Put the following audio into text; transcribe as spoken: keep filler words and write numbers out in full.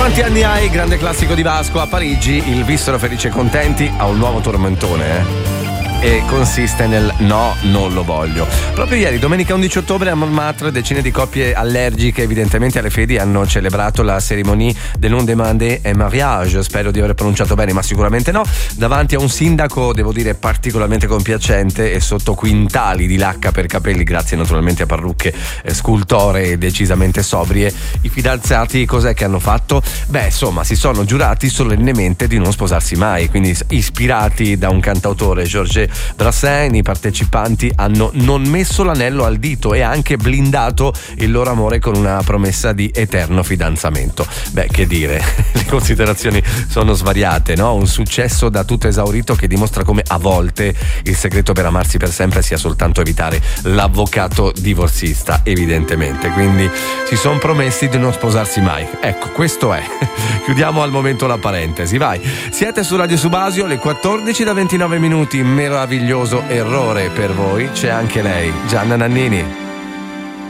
Quanti anni hai? Grande classico di Vasco. A Parigi il vissero felici e contenti ha un nuovo tormentone, eh? E consiste nel no, non lo voglio. Proprio ieri, domenica undici ottobre, a Montmartre, decine di coppie allergiche evidentemente alle fedi hanno celebrato la cerimonie de non demander un mariage, spero di aver pronunciato bene, ma sicuramente no, davanti a un sindaco, devo dire, particolarmente compiacente e sotto quintali di lacca per capelli, grazie naturalmente a parrucche eh, scultoree decisamente sobrie. I fidanzati cos'è che hanno fatto? Beh, insomma, si sono giurati solennemente di non sposarsi mai, quindi ispirati da un cantautore, Georges Brassens, i partecipanti hanno non messo l'anello al dito e anche blindato il loro amore con una promessa di eterno fidanzamento. Beh, che dire, le considerazioni sono svariate, no? Un successo da tutto esaurito che dimostra come a volte il segreto per amarsi per sempre sia soltanto evitare l'avvocato divorzista, evidentemente. Quindi si sono promessi di non sposarsi mai. Ecco, questo è. Chiudiamo al momento la parentesi, vai. Siete su Radio Subasio, le quattordici da ventinove minuti, meraviglioso errore per voi, c'è anche lei, Gianna Nannini.